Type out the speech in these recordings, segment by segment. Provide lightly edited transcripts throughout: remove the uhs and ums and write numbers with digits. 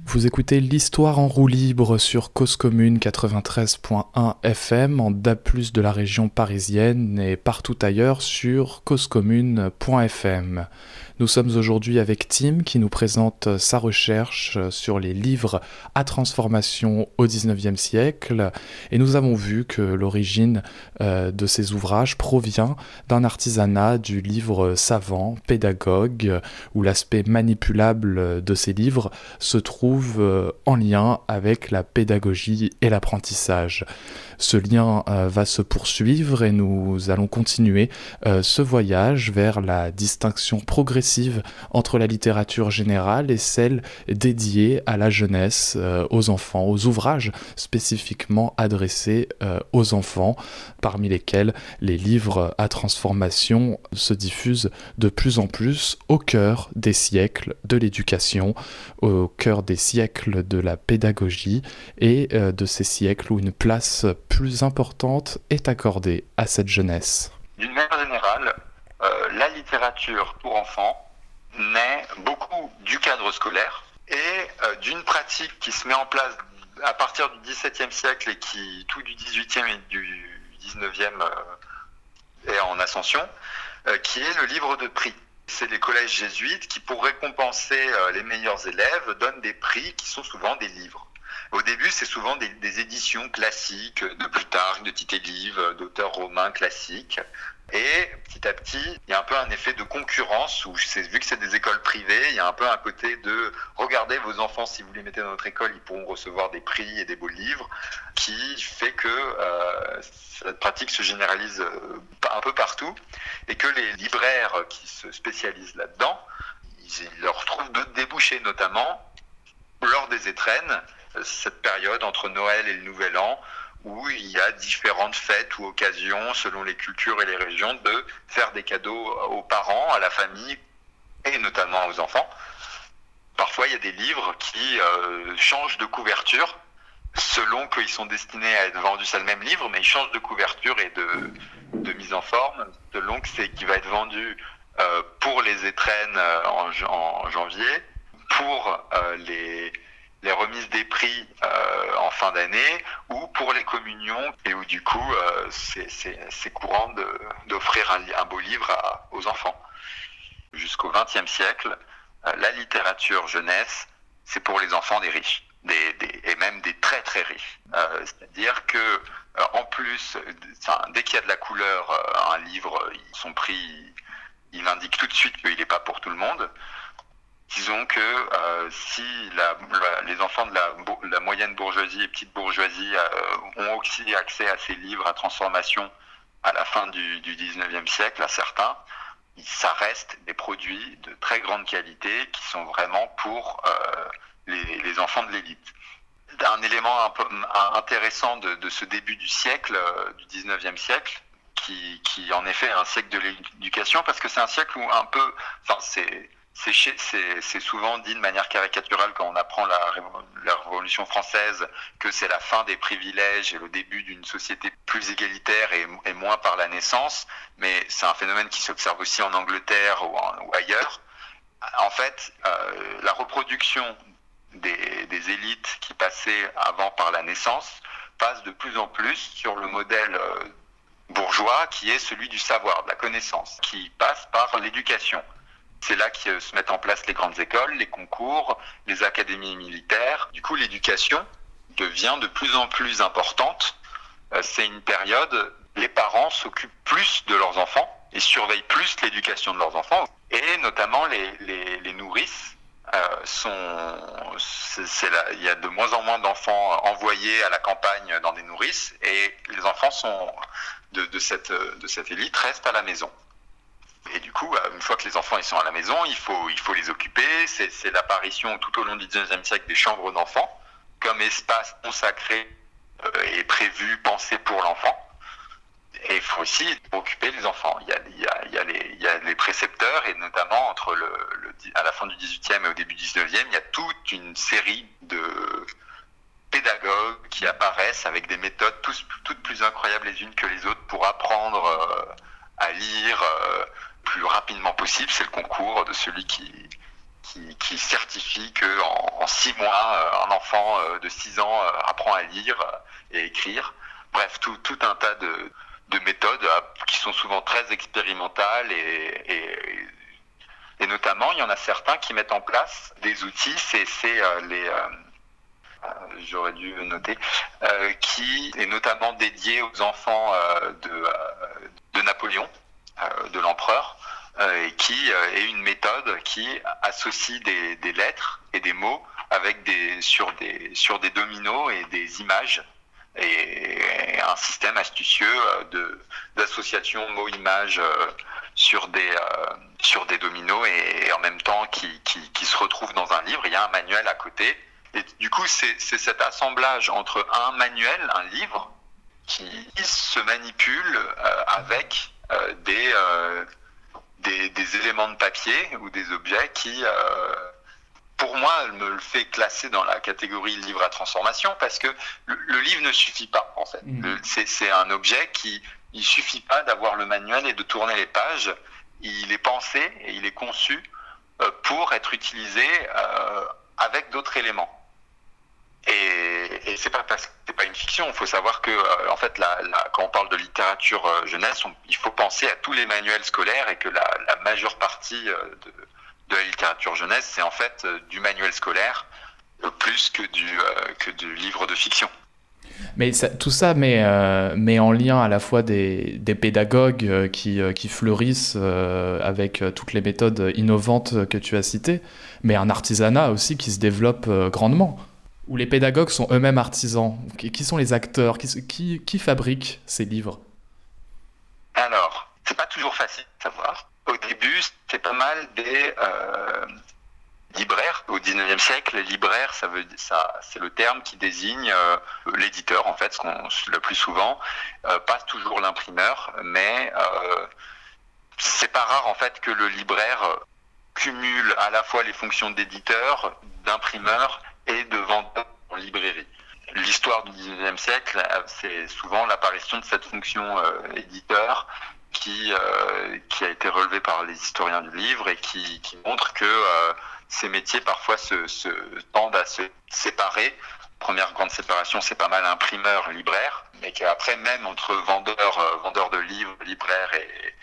Vous écoutez l'Histoire en roue libre sur Cause Commune 93.1 FM en DAB+, de la région parisienne et partout ailleurs sur causecommune.fm. Nous sommes aujourd'hui avec Tim qui nous présente sa recherche sur les livres à transformation au XIXe siècle et nous avons vu que l'origine de ces ouvrages provient d'un artisanat du livre savant, pédagogue, où l'aspect manipulable de ces livres se trouve en lien avec la pédagogie et l'apprentissage. Ce lien va se poursuivre et nous allons continuer ce voyage vers la distinction progressive entre la littérature générale et celle dédiée à la jeunesse, aux enfants, aux ouvrages spécifiquement adressés aux enfants, parmi lesquels les livres à transformation se diffusent de plus en plus au cœur des siècles de l'éducation, au cœur des siècles de la pédagogie et de ces siècles où une place plus importante est accordée à cette jeunesse. D'une manière générale, la littérature pour enfants naît beaucoup du cadre scolaire et d'une pratique qui se met en place à partir du XVIIe siècle et qui, tout du XVIIIe et du XIXe est en ascension, qui est le livre de prix. C'est les collèges jésuites qui, pour récompenser les meilleurs élèves, donnent des prix qui sont souvent des livres. Au début, c'est souvent des éditions classiques de Plutarque, de Tite-Live, d'auteurs romains classiques. Et petit à petit, il y a un peu un effet de concurrence où, vu que c'est des écoles privées, il y a un peu un côté de « regardez vos enfants, si vous les mettez dans notre école, ils pourront recevoir des prix et des beaux livres », qui fait que cette pratique se généralise un peu partout et que les libraires qui se spécialisent là-dedans, ils leur trouvent d'autres débouchés, notamment lors des étrennes, cette période entre Noël et le Nouvel An, où il y a différentes fêtes ou occasions, selon les cultures et les régions, de faire des cadeaux aux parents, à la famille et notamment aux enfants. Parfois, il y a des livres qui changent de couverture, selon qu'ils sont destinés à être vendus, c'est le même livre, mais ils changent de couverture et de mise en forme, selon que c'est qui va être vendu pour les étrennes en janvier, pour les remises des prix en fin d'année ou pour les communions et où du coup c'est courant d'offrir un beau livre aux enfants. Jusqu'au XXe siècle, la littérature jeunesse, c'est pour les enfants des riches et même des très très riches. C'est-à-dire que en plus, dès qu'il y a de la couleur, un livre, son prix, il indique tout de suite qu'il n'est pas pour tout le monde. Disons que si les enfants de la moyenne bourgeoisie et petite bourgeoisie ont aussi accès à ces livres à transformation à la fin du XIXe siècle, à certains, ça reste des produits de très grande qualité qui sont vraiment pour les enfants de l'élite. Un élément un peu intéressant de ce début du siècle, du XIXe siècle, qui en effet est un siècle de l'éducation, parce que c'est un siècle où un peu, c'est souvent dit de manière caricaturale quand on apprend la Révolution française que c'est la fin des privilèges et le début d'une société plus égalitaire et moins par la naissance, mais c'est un phénomène qui s'observe aussi en Angleterre ou ailleurs. En fait, la reproduction des élites qui passaient avant par la naissance passe de plus en plus sur le modèle bourgeois qui est celui du savoir, de la connaissance, qui passe par l'éducation. C'est là que se mettent en place les grandes écoles, les concours, les académies militaires. Du coup, l'éducation devient de plus en plus importante. C'est une période, les parents s'occupent plus de leurs enfants et surveillent plus l'éducation de leurs enfants. Et notamment les nourrices, il y a de moins en moins d'enfants envoyés à la campagne dans des nourrices et les enfants de cette élite restent à la maison. Et du coup, une fois que les enfants ils sont à la maison, il faut les occuper. C'est l'apparition tout au long du XIXe siècle des chambres d'enfants comme espace consacré et prévu, pensé pour l'enfant. Et il faut aussi occuper les enfants. Il y a les précepteurs et notamment à la fin du XVIIIe et au début du XIXe, il y a toute une série de pédagogues qui apparaissent avec des méthodes toutes plus incroyables les unes que les autres pour apprendre à lire plus rapidement possible. C'est le concours de celui qui qui certifie qu'en 6 mois, un enfant de 6 ans apprend à lire et écrire. Bref, tout un tas de méthodes qui sont souvent très expérimentales et notamment, il y en a certains qui mettent en place des outils, j'aurais dû noter, qui est notamment dédié aux enfants de Napoléon, de l'empereur, et qui est une méthode qui associe des lettres et des mots avec sur des dominos et des images, et un système astucieux d'association mots-images sur des dominos et en même temps qui se retrouvent dans un livre. Il y a un manuel à côté. Et du coup, c'est cet assemblage entre un manuel, un livre, qui se manipule avec des éléments de papier ou des objets qui, pour moi, me le fait classer dans la catégorie livre à transformation, parce que le livre ne suffit pas, en fait. C'est un objet il suffit pas d'avoir le manuel et de tourner les pages. Il est pensé et il est conçu pour être utilisé avec d'autres éléments. Et c'est pas parce que c'est pas une fiction. Il faut savoir que en fait, quand on parle de littérature jeunesse, il faut penser à tous les manuels scolaires, et que la majeure partie de la littérature jeunesse, c'est en fait du manuel scolaire plus que du livre de fiction. Mais tout ça met en lien à la fois des pédagogues qui fleurissent avec toutes les méthodes innovantes que tu as citées, mais un artisanat aussi qui se développe grandement, où les pédagogues sont eux-mêmes artisans. Qui sont les acteurs? Qui fabrique ces livres? Alors, c'est pas toujours facile de savoir. Au début, c'est pas mal des libraires. Au XIXe siècle, les libraires, c'est le terme qui désigne l'éditeur, en fait, le plus souvent, pas toujours l'imprimeur, mais c'est pas rare, en fait, que le libraire cumule à la fois les fonctions d'éditeur, d'imprimeur et de vendeur en librairie. L'histoire du XIXe siècle, c'est souvent l'apparition de cette fonction éditeur qui a été relevée par les historiens du livre, et qui montre que ces métiers parfois se tendent à se séparer. Première grande séparation, c'est pas mal imprimeur-libraire, mais qu'après, même entre vendeur de livres, libraire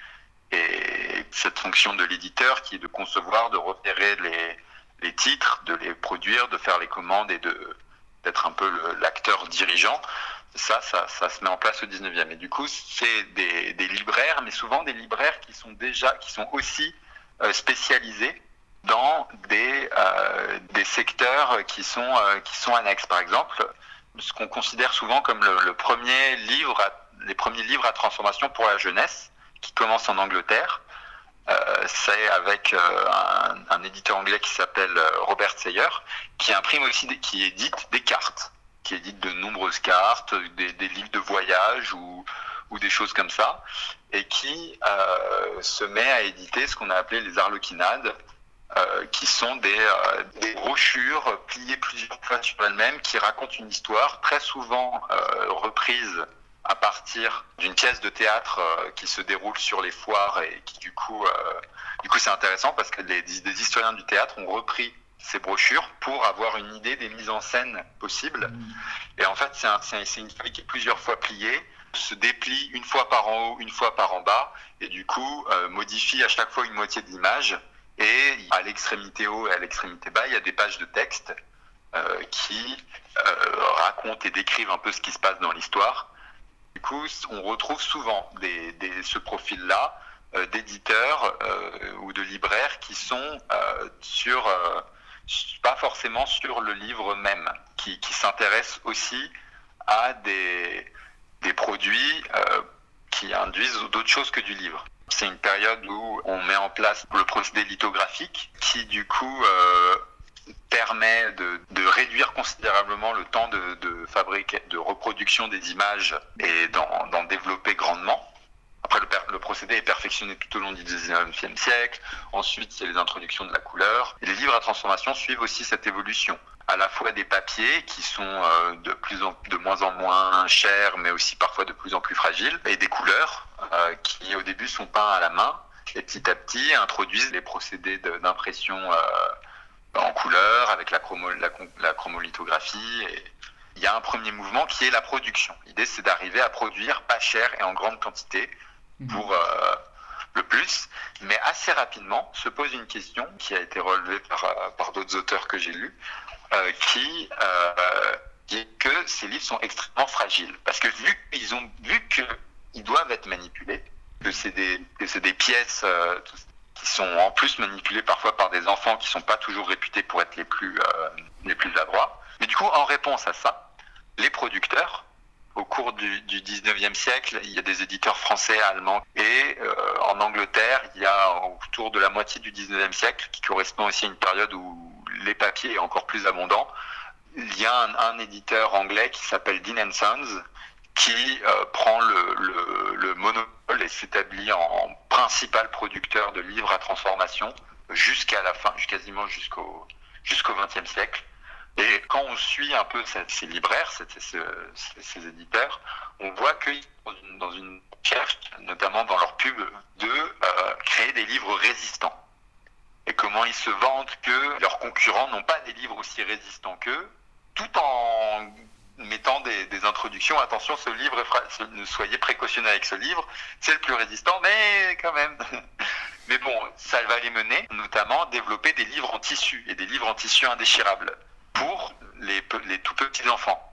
et cette fonction de l'éditeur qui est de concevoir, de repérer les titres, de les produire, de faire les commandes et d'être un peu l'acteur dirigeant. Ça se met en place au 19e. Et du coup, c'est des libraires, mais souvent des libraires qui sont aussi spécialisés dans des secteurs qui sont annexes. Par exemple, ce qu'on considère souvent comme les premiers livres à transformation pour la jeunesse, qui commencent en Angleterre. C'est avec un éditeur anglais qui s'appelle Robert Sayer, qui imprime aussi, qui édite des cartes, qui édite de nombreuses cartes, des livres de voyage ou des choses comme ça, et qui se met à éditer ce qu'on a appelé les arlequinades, qui sont des brochures pliées plusieurs fois sur elles-mêmes, qui racontent une histoire, très souvent reprise à partir d'une pièce de théâtre qui se déroule sur les foires, et qui du coup c'est intéressant parce que des historiens du théâtre ont repris ces brochures pour avoir une idée des mises en scène possibles. Et en fait, c'est une feuille qui est plusieurs fois pliée, se déplie une fois par en haut, une fois par en bas, et du coup modifie à chaque fois une moitié de l'image. Et à l'extrémité haut et à l'extrémité bas, il y a des pages de texte qui racontent et décrivent un peu ce qui se passe dans l'histoire. Du coup, on retrouve souvent ce profil-là d'éditeurs ou de libraires qui sont pas forcément sur le livre même, qui s'intéressent aussi à des produits qui induisent d'autres choses que du livre. C'est une période où on met en place le procédé lithographique qui, du coup, permet de réduire considérablement le temps de reproduction des images et d'en développer grandement. Après, le procédé est perfectionné tout au long du XIXe siècle. Ensuite, c'est les introductions de la couleur. Et les livres à transformation suivent aussi cette évolution. À la fois des papiers qui sont de moins en moins chers, mais aussi parfois de plus en plus fragiles, et des couleurs qui au début sont peints à la main, et petit à petit introduisent les procédés d'impression en couleur, avec la chromolithographie. Et il y a un premier mouvement qui est la production. L'idée, c'est d'arriver à produire pas cher et en grande quantité pour le plus. Mais assez rapidement se pose une question qui a été relevée par d'autres auteurs que j'ai lus, qui est que ces livres sont extrêmement fragiles. Parce que vu qu'ils doivent être manipulés, que c'est des pièces qui sont en plus manipulées parfois par des enfants qui sont pas toujours réputés pour être les plus adroits. Mais du coup, en réponse à ça, les producteurs, au cours du 19e siècle, il y a des éditeurs français, allemands, et en Angleterre, il y a autour de la moitié du 19e siècle, qui correspond aussi à une période où les papiers est encore plus abondant, il y a un éditeur anglais qui s'appelle Dean & Sons, qui prend le monopole et s'établit en principal producteur de livres à transformation jusqu'à la fin, quasiment jusqu'au XXe siècle. Et quand on suit un peu ces libraires, ces éditeurs, on voit qu'ils sont dans une recherche, notamment dans leur pub, de créer des livres résistants. Et comment ils se vantent que leurs concurrents n'ont pas des livres aussi résistants qu'eux, tout en mettant des introductions. Attention, ce livre, ne soyez précautionneux avec ce livre, c'est le plus résistant, mais quand même. Mais bon, ça va les mener, notamment, à développer des livres en tissu, et des livres en tissu indéchirables pour les tout petits enfants.